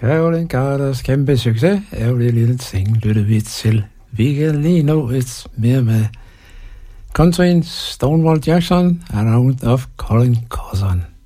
Caroline Carters kæmpe succes, ærgerlig lille ting, lyttede vi til. Vi kan lige nå et mere med countryen Stonewall Jackson, Around of Colin Cousin.